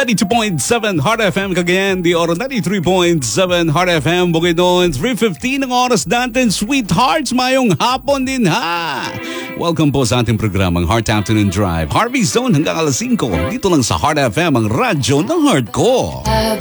92.7 Heart FM Cagayan de Oro, 93.7 Heart FM Bukidnon. 3:15 ang oras natin, sweethearts, mayong hapon din ha. Welcome po sa ating programang Heart Afternoon Drive, Harvey Zone hanggang alas 5. Dito lang sa Heart FM, ang radyo ng heart ko. I've